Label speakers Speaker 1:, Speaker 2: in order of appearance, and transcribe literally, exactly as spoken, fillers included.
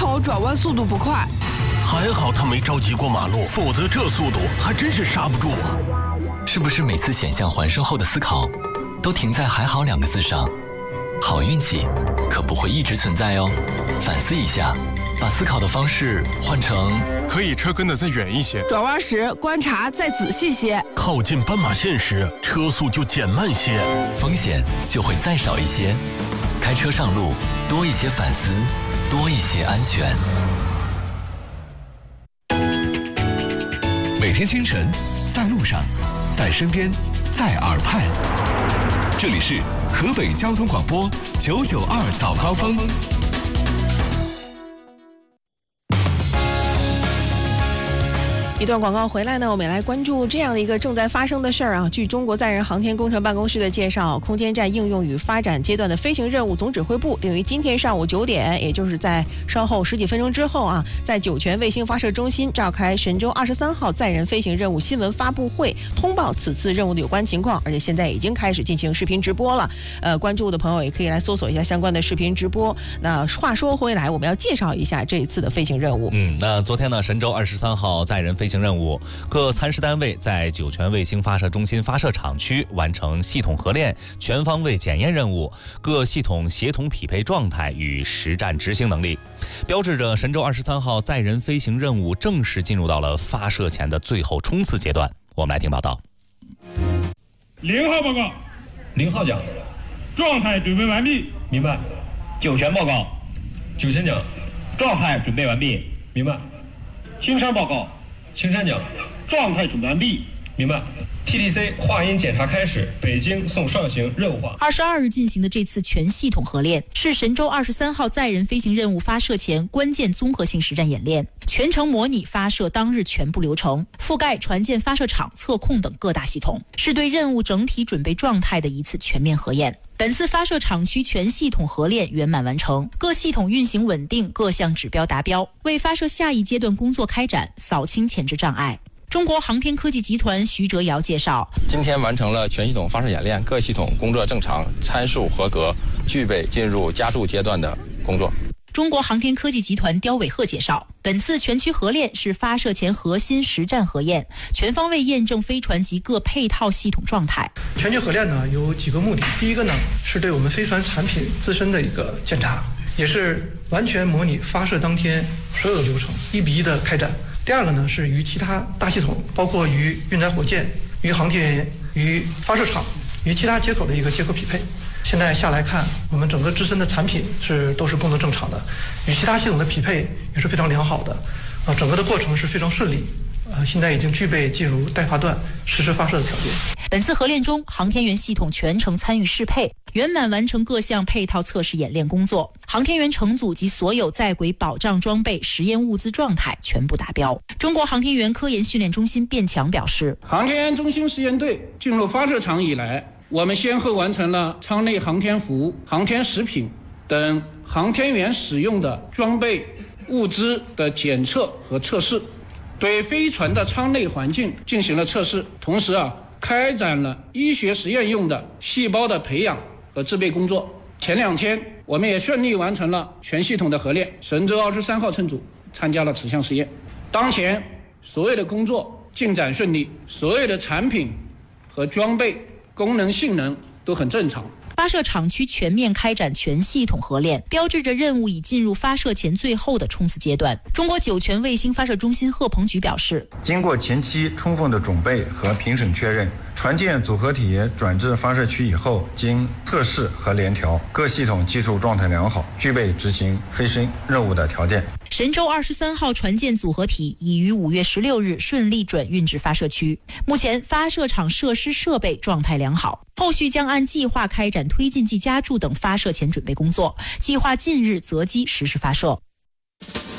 Speaker 1: 好转弯速度不快。
Speaker 2: 还好他没着急过马路，否则这速度还真是刹不住啊！
Speaker 3: 是不是每次险象环生后的思考，都停在“还好”两个字上？好运气可不会一直存在哦，反思一下，把思考的方式换成
Speaker 4: 可以车跟得再远一些，
Speaker 1: 转弯时观察再仔细些，
Speaker 2: 靠近斑马线时车速就减慢些，
Speaker 3: 风险就会再少一些。开车上路，多一些反思，多一些安全。
Speaker 5: 每天清晨，在路上，在身边，在耳畔，这里是河北交通广播九九二早高峰。
Speaker 6: 一段广告回来呢，我们也来关注这样的一个正在发生的事儿啊。据中国载人航天工程办公室的介绍，空间站应用与发展阶段的飞行任务总指挥部定于今天上午九点，也就是在稍后十几分钟之后啊，在酒泉卫星发射中心召开神舟二十三号载人飞行任务新闻发布会，通报此次任务的有关情况，而且现在已经开始进行视频直播了。呃，关注的朋友也可以来搜索一下相关的视频直播。那话说回来，我们要介绍一下这一次的飞行任务。
Speaker 7: 嗯，那昨天呢，神舟二十三号载人飞行任务，各参试单位在酒泉卫星发射中心发射场区完成系统合练、全方位检验任务，各系统协同匹配状态与实战执行能力，标志着神舟二十三号载人飞行任务正式进入到了发射前的最后冲刺阶段。我们来听报道。
Speaker 8: 零号报告，
Speaker 9: 零号讲，
Speaker 8: 状态准备完毕。
Speaker 9: 明白。
Speaker 8: 酒泉报告，
Speaker 9: 酒泉讲，
Speaker 8: 状态准备完毕。
Speaker 9: 明白。
Speaker 8: 青山报告，
Speaker 9: 青山讲，
Speaker 8: 状态准备完毕。
Speaker 9: 明白。T D C 话音检查开始，北京送上行任务化。
Speaker 10: 二十二日进行的这次全系统合练，是神舟二十三号载人飞行任务发射前关键综合性实战演练，全程模拟发射当日全部流程，覆盖船舰发射场、测控等各大系统，是对任务整体准备状态的一次全面核验。本次发射场区全系统合练圆满完成，各系统运行稳定，各项指标达标，为发射下一阶段工作开展扫清前置障碍。中国航天科技集团徐哲尧介绍，
Speaker 11: 今天完成了全系统发射演练，各系统工作正常，参数合格，具备进入加注阶段的工作。
Speaker 10: 中国航天科技集团刁伟鹤介绍，本次全区合练是发射前核心实战核验，全方位验证飞船及各配套系统状态。
Speaker 12: 全区合练呢有几个目的，第一个呢是对我们飞船产品自身的一个检查，也是完全模拟发射当天所有的流程，一比一的开展。第二个呢是与其他大系统，包括与运载火箭、与航天员、与发射场、与其他接口的一个接口匹配。现在下来看，我们整个自身的产品是都是功能正常的，与其他系统的匹配也是非常良好的，啊，整个的过程是非常顺利，呃，现在已经具备进入待发段实施发射的条件。
Speaker 10: 本次合练中，航天员系统全程参与适配，圆满完成各项配套测试演练工作，航天员乘组及所有在轨保障装备、实验物资状态全部达标。中国航天员科研训练中心卞强表示，
Speaker 8: 航天员中心实验队进入发射场以来，我们先后完成了舱内航天服、航天食品等航天员使用的装备物资的检测和测试，对飞船的舱内环境进行了测试，同时啊开展了医学实验用的细胞的培养和制备工作。前两天我们也顺利完成了全系统的合练，神舟二十三号乘组参加了此项实验。当前所有的工作进展顺利，所有的产品和装备功能性能都很正常。
Speaker 10: 发射场区全面开展全系统合练，标志着任务已进入发射前最后的冲刺阶段。中国酒泉卫星发射中心贺鹏举表示，
Speaker 13: 经过前期充分的准备和评审确认，船舰组合体转至发射区以后，经测试和联调，各系统技术状态良好，具备执行飞行任务的条件。
Speaker 10: 神舟二十三号船舰组合体已于五月十六日顺利转运至发射区，目前发射场设施设备状态良好，后续将按计划开展推进剂加注等发射前准备工作，计划近日择机实施发射。